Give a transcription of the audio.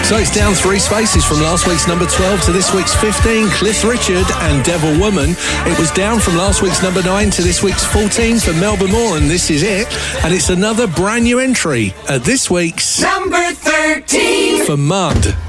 So it's down 3 spaces from last week's number 12 to this week's 15. Cliff Richard and Devil Woman. It was down from last week's number 9 to this week's 14 for Melba Moore, and This Is It. And it's another brand new entry at this week's number 13 for Mud.